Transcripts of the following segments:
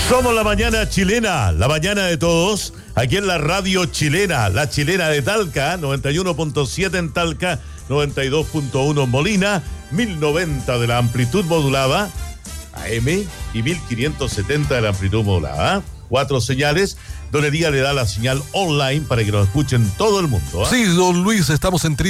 Somos la mañana chilena, la mañana de todos, aquí en la radio chilena, la chilena de Talca, 91.7 en Talca, 92.1 en Molina, 1090 de la amplitud modulada, AM, y 1570 de la amplitud modulada. 4 señales. Don Elías le da la señal online para que nos escuchen todo el mundo. Sí, don Luis, estamos en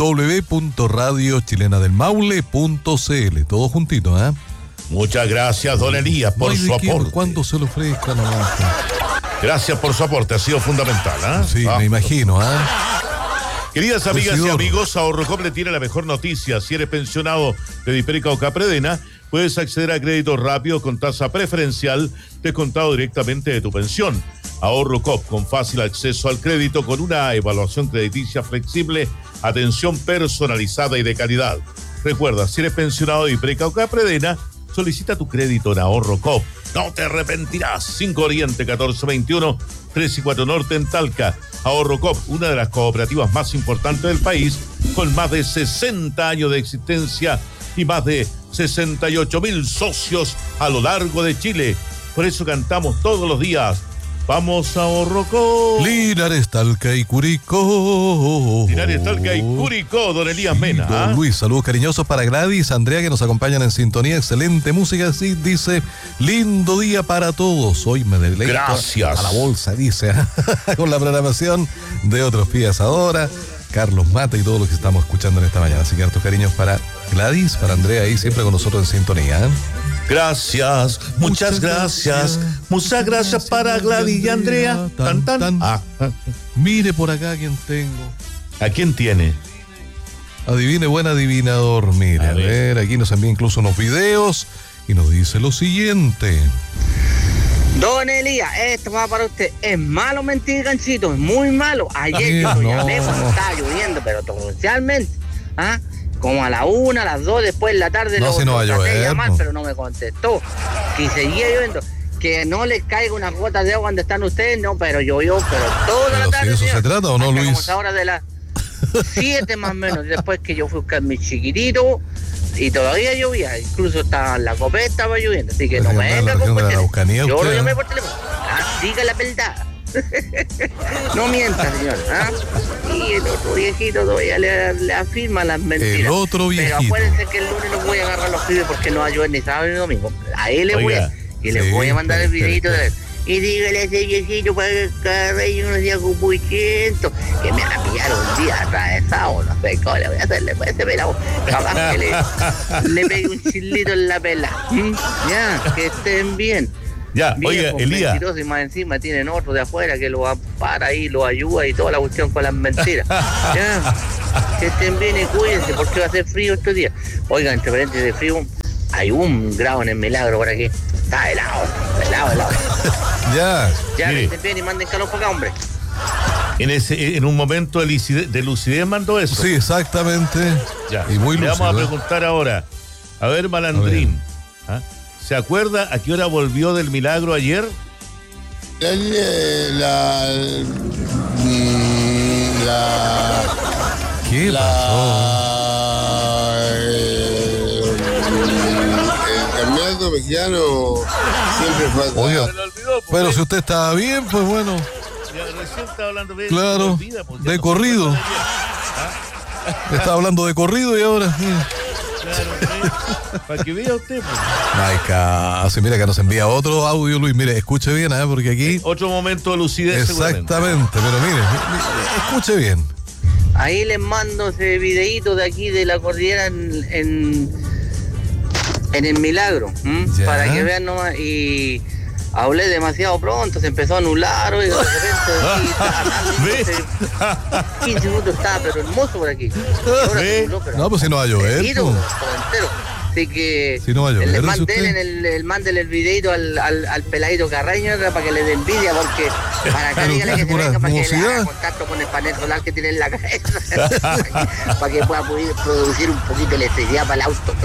www.radiochilenadelmaule.cl, todo juntito, ¿eh? Muchas gracias, don Elías, por su aporte. ¿Cuándo se lo ofrezca nomás? Gracias por su aporte, ha sido fundamental, ¿eh? Sí, me imagino, ¿eh? Queridas amigas y amigos, Ahorrocop le tiene la mejor noticia. Si eres pensionado de Dipérica o Capredena, puedes acceder a créditos rápidos con tasa preferencial descontado directamente de tu pensión. Ahorrocop, con fácil acceso al crédito, con una evaluación crediticia flexible, atención personalizada y de calidad. Recuerda, si eres pensionado de Dipérica o Capredena, solicita tu crédito en Ahorrocop. No te arrepentirás. 5 Oriente, 1421, 3 y 4 Norte en Talca. Ahorrocop, una de las cooperativas más importantes del país, con más de 60 años de existencia y más de 68.000 socios a lo largo de Chile. Por eso cantamos todos los días: vamos a Ahorrocop. Linares, Talca y Curicó. Linares, Talca y Curicó, don Elías Mena. Don Luis, saludos cariñosos para Gladys, Andrea, que nos acompañan en sintonía. Excelente música, sí, dice, lindo día para todos. Hoy me deleito. Gracias. A la bolsa, dice, con la programación de otros días ahora. Carlos Mata y todos los que estamos escuchando en esta mañana. Así que hartos cariños para Gladys, para Andrea, ahí siempre con nosotros en sintonía. Gracias, muchas gracias. Muchas gracias para Gladys y Andrea. Tan, tan. Mire por acá quién tengo. ¿A quién tiene? Adivine, buen adivinador. Mire, a ver, aquí nos envía incluso unos videos y nos dice lo siguiente. Don Elías, esto va para usted. Es malo mentir, ganchito, es muy malo. Ayer yo lo llamé cuando estaba lloviendo, pero torrencialmente. ¿Ah? Como a la 1, a las 2, después de la tarde no, si no va a llover, llamar, pero no me contestó. Que seguía lloviendo. Que no les caiga una gota de agua donde están ustedes, no, pero llovió, pero toda la tarde. ¿Si eso se trata o no, Luis? Como a hora de las 7 más o menos, después que yo fui a buscar mi chiquitito. Y todavía llovía, incluso estaba la copeta, estaba lloviendo, así que no me venga con cuestiones. Yo lo llamé por teléfono. Diga la verdad. No mienta, señor. Y el otro viejito todavía le afirma las mentiras. El otro viejito. Pero acuérdense que el lunes no voy a agarrar los pibes porque no va a llover ni sábado ni domingo. A él le voy a, y les voy a mandar el videito de él. Y dígale a ese viejito para que cada yo no sea cupuchento, que me va a pillar un día atravesado, no sé cómo le voy a hacerle para ese pelado. Capaz que le pegue un chilito en la pela. Ya, que estén bien. Ya, oiga, Elías. Y más encima tienen otro de afuera que lo para ahí, lo ayuda y toda la cuestión con las mentiras. Ya, que estén bien y cuídense porque va a hacer frío estos días. Oigan, entre paréntesis de frío, hay 1 grado en el Milagro por aquí. Está helado. Ya, que estén bien y manden calor para acá, hombre. En un momento de lucidez mandó eso. Sí, exactamente. Ya. Y muy le lúcido. Vamos a preguntar ahora. A ver, Malandrín. ¿Se acuerda a qué hora volvió del Milagro ayer? ¿Qué pasó? El campeonato mexicano siempre fue. Oiga, pero si usted estaba bien, pues bueno. Recién estaba hablando de claro, de corrido. Estaba hablando de corrido y ahora. Claro, para que vea usted. Pues. Ay, casi, mira que nos envía otro audio, Luis. Mire, escuche bien, porque aquí. Otro momento de lucidez. Exactamente, pero mire, escuche bien. Ahí les mando ese videíto de aquí de la cordillera en el Milagro, para que vean nomás. Y hablé demasiado pronto, se empezó a anular, oiga, de repente 15 minutos estaba, pero hermoso por aquí. No, pues si no va a llover. Así que si no va a llover, mándele el videito al peladito Carreño para que le dé envidia, porque para acá dígale que se venga para que le haga contacto con el panel solar que tiene en la cabeza para que pueda producir un poquito de electricidad para el auto.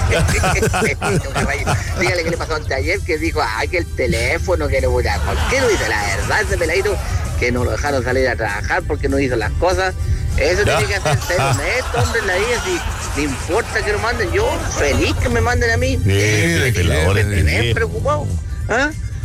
Dígale que le pasó anteayer, que dijo, que el teléfono, que no, ¿por qué no dice la verdad ese peladito? Que no lo dejaron salir a trabajar porque no hizo las cosas. Eso tiene que hacer ser honesto, hombre, en la vida. Si le importa que lo manden, yo feliz que me manden a mí. Me preocupado.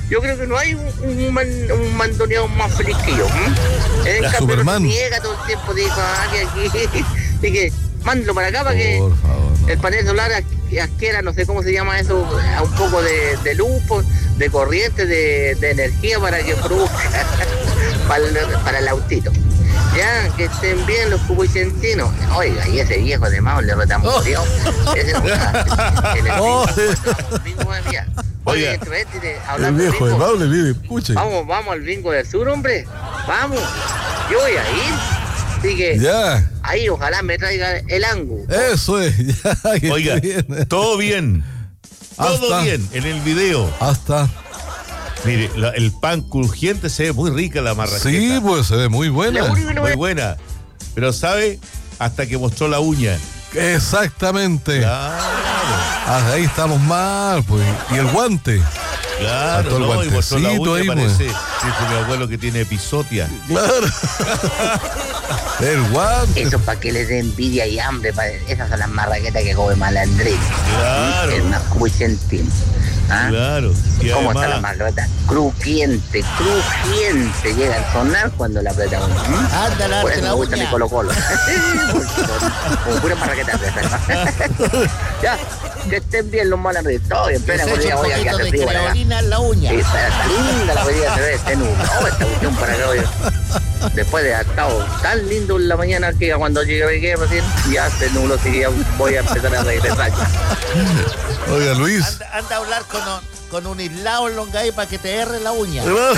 yo creo que no hay un mandoneado más feliz que yo. En cambio, Superman. no se niega todo el tiempo, dijo, que aquí, y que mándalo para acá para que Por favor, no. el panel solar adquiera, no sé cómo se llama eso, un poco de luz, de corriente, de energía para que produzca para el autito. Ya, que estén bien los cubicentinos. Oiga, y ese viejo de Mao le retamurió. Ese no está. En el bingo de día. Oye, El hablando de viejo de bingo, Maule vive, escuche. vamos al bingo del sur, hombre. Vamos. Yo voy a ir. Así que Ya, ahí ojalá me traiga el ángulo. eso es. Ya, que Oiga, esté bien. todo bien. Todo Hasta- bien en el video. Hasta. Mire, el pan crujiente se ve muy rica la marraqueta. Sí, pues se ve muy buena. Lo único que no Muy me- buena. Pero ¿sabe? Hasta que mostró la uña. Exactamente. Claro, Ah, ahí estamos mal, pues. Y el guante. claro. Faltó el No, y mostró la guantecito uña, ahí, parece. Dijo mi abuelo que tiene episodia. Claro. El guante. Eso para que les dé envidia y hambre. Esas son las marraquetas que come Malandrín. Claro. El más cubicentino. ¿Ah? Claro. Y ¿Cómo está la además, marrota? Crujiente. Llega a sonar cuando la aprieta uno. Ándale, Por darte eso la me gusta mi uña. Colo-Colo. Como pura marraqueta. Ya, que estén bien los malandrín. Todo bien, plena Se echa corrida. un Oiga, que poquito hace de frío para acá. creolina en la uña. Sí, está linda la avenida, se ve, está nublado esta cuestión para acá, oiga. Después de haber estado tan lindo en la mañana que cuando llegué recién, ya se nubló, así que ya voy a empezar a regresar. Oiga, Luis. Anda a hablar con un islao en Longay para que te erre la uña.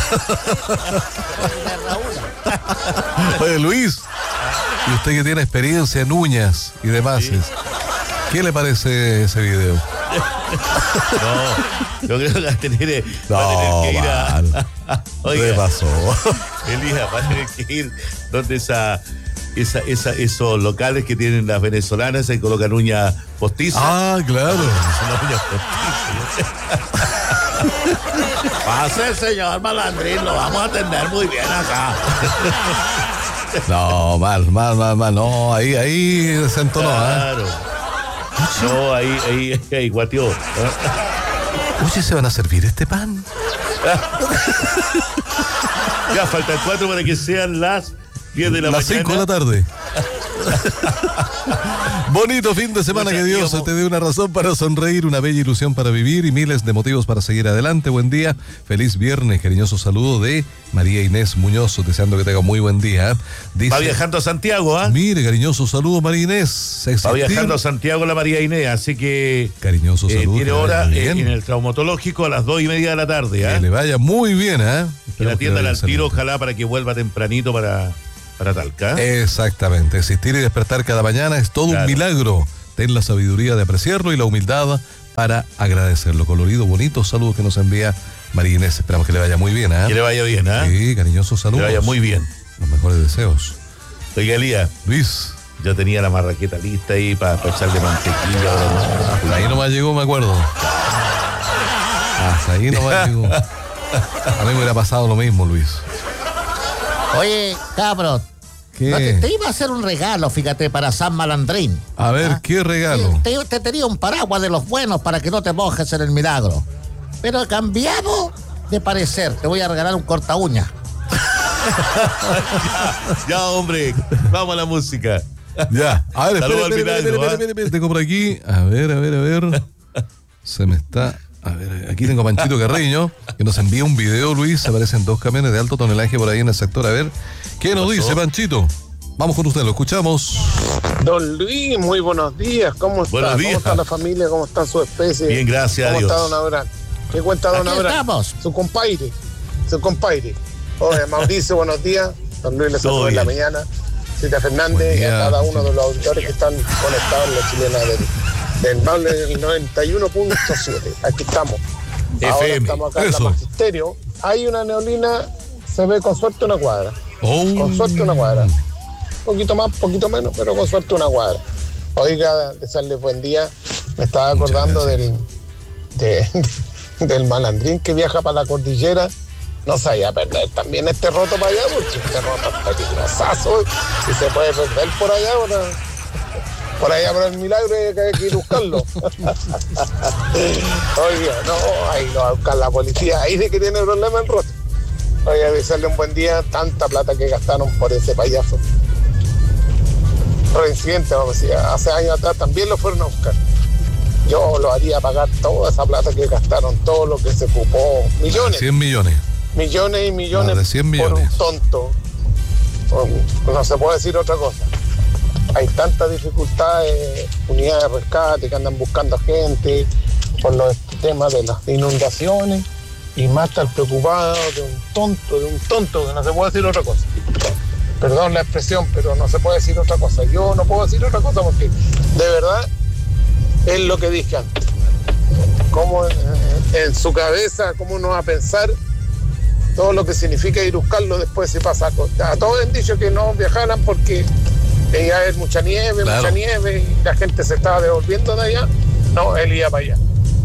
Oye, Luis. Y usted que tiene experiencia en uñas y demás, ¿qué le parece ese video? no, yo creo que va a tener que ir mal. ¿Qué Oiga, pasó? Elías va a tener que ir donde esos locales que tienen las venezolanas se colocan uñas postizas. Ah, claro. Son las uñas postizas. Pase, señor Malandrín, lo vamos a atender muy bien acá. No, mal. No, ahí desentonó, ¿eh? Claro. No, ahí guateó. Oye, ¿se van a servir este pan? Ya faltan 4 para que sean las 10 de la Las mañana. 5 de la tarde. Bonito fin de semana, Muchas que Dios gracias. te dé una razón para sonreír, una bella ilusión para vivir y miles de motivos para seguir adelante. Buen día, feliz viernes, cariñoso saludo de María Inés Muñoz, deseando que tenga muy buen día. Dice, Va viajando a Santiago, ¿ah? mire, cariñoso saludo, María Inés. Va Existir- viajando a Santiago la María Inés, así que Cariñoso saludo. tiene que le hora vaya bien. en el traumatológico a las 2:30 de la tarde, Que ¿ah? le vaya muy bien, ¿eh? Que la Esperemos atiendan le al vaya tiro, excelente. ojalá para que vuelva tempranito para Talca. Exactamente, existir y despertar cada mañana es todo Claro. un milagro. Ten la sabiduría de apreciarlo y la humildad para agradecerlo. Colorido, bonito saludo que nos envía María Inés. Esperamos que le vaya muy bien, ¿eh? Que le vaya bien, ¿ah? Sí, cariñosos Que saludos. le vaya muy bien. Los mejores deseos. Oiga, Elías, Luis, yo tenía la marraqueta lista ahí para echarle mantequilla. hasta ahí nomás llegó, me acuerdo. Hasta ahí nomás llegó. A mí me hubiera pasado lo mismo, Luis. Oye, cabrón, ¿Qué? no te iba a hacer un regalo, fíjate, para San Malandrín. A ver, ¿qué regalo? Te tenía un paraguas de los buenos para que no te mojes en el milagro. Pero he cambiado de parecer. Te voy a regalar un corta uña. Ya, hombre, vamos a la música. Ya. A ver, Saludos al espera, milagro, espera. Tengo por aquí. A ver. Se me está... A ver, aquí tengo a Panchito Carreño, que nos envía un video, Luis. Aparecen 2 camiones de alto tonelaje por ahí en el sector. A ver, ¿qué nos dice Panchito? Vamos con usted, lo escuchamos. Don Luis, muy buenos días. ¿Cómo está? Buenos días. ¿Cómo está la familia? ¿Cómo está su especie? Bien, gracias a ¿Cómo Dios. está don Abraham? ¿Qué cuenta don Aquí Abraham? estamos. Su compadre. Oye, Mauricio, buenos días. Don Luis le Todo saluda en la bien. mañana. Cita Buen Fernández y día, a cada uno Panchito. de los auditores que están conectados en la chilena del Maule del 91.7. Aquí estamos. Ahora FM. estamos acá en Eso. la Magisterio. Hay una neolina, se ve con suerte una cuadra. Con suerte una cuadra. Poquito más, poquito menos, pero con suerte una cuadra. Oiga, desearles buen día. Me estaba acordando del malandrín que viaja para la cordillera. No se vaya a perder también este roto para allá, porque este roto es peligrosazo y se puede perder por allá. Por allá por el milagro hay que ir a buscarlo. Oiga, no, ahí lo va a buscar la policía, ahí de que tiene problema en Rota. Oiga, desearle un buen día, tanta plata que gastaron por ese payaso. Reincidente, vamos a decir, hace años atrás también lo fueron a buscar. Yo lo haría pagar toda esa plata que gastaron, todo lo que se ocupó, millones. 100 millones. Millones y millones, de 100 millones por un tonto. No se puede decir otra cosa. Hay tantas dificultades, unidades de rescate que andan buscando gente por los temas de las inundaciones y más estar preocupado de un tonto, que no se puede decir otra cosa. Perdón la expresión, pero no se puede decir otra cosa. Yo no puedo decir otra cosa porque de verdad es lo que dije antes. Cómo en su cabeza, cómo no va a pensar todo lo que significa ir a buscarlo después si pasa cosas. A todos han dicho que no viajaran porque iba a haber mucha nieve, y la gente se estaba devolviendo de allá. No, él iba para allá.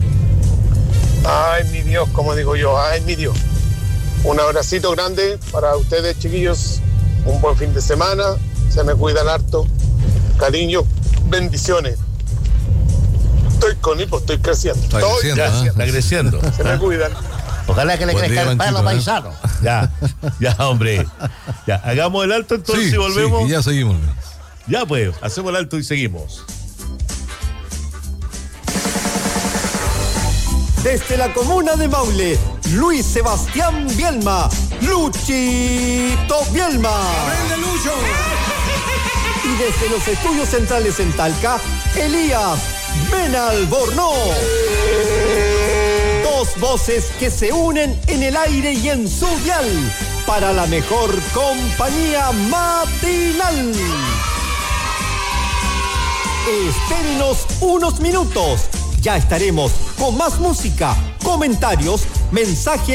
Ay, mi Dios, como digo yo, ay, mi Dios. Un abracito grande para ustedes, chiquillos. Un buen fin de semana. Se me cuidan harto. Cariño, bendiciones. Estoy con hipo, estoy creciendo. Está creciendo. Se me cuidan. Ojalá que le crezca el pelo paisano. Ya, hombre. Ya, hagamos el alto entonces y volvemos. Sí, y ya seguimos. Ya pues, hacemos el alto y seguimos. Desde la comuna de Maule, Luis Sebastián Bielma, Luchito Bielma. ¡Aprende, Lucho! Y desde los estudios centrales en Talca, Elías Benalbornoz. Dos voces que se unen en el aire y en su dial para la mejor compañía matinal. Espérenos unos minutos. Ya estaremos con más música, comentarios, mensajes